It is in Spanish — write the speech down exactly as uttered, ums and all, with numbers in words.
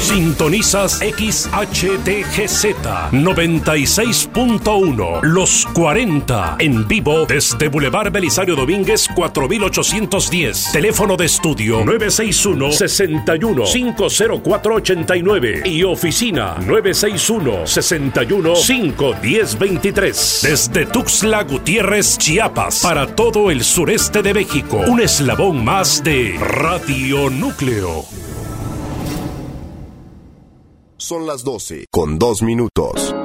Sintonizas X H T G Z noventa y seis punto uno, Los cuarenta, en vivo desde Boulevard Belisario Domínguez cuatro mil ochocientos diez. Teléfono de estudio nueve seis uno, seis uno, cinco cero cuatro, ocho nueve y oficina nueve seis uno, seis uno, cinco uno cero, dos tres. Desde Tuxtla Gutiérrez, Chiapas, para todo el sureste de México, un eslabón más de Radio Núcleo. Son las doce con dos minutos.